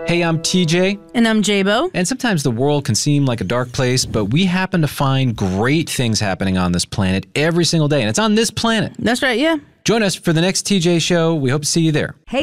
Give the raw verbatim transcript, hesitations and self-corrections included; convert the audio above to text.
Hey, I'm T J. And I'm J-Bo. And sometimes the world can seem like a dark place, but we happen to find great things happening on this planet every single day. And it's on this planet. That's right, yeah. Join us for the next T J show. We hope to see you there. Hey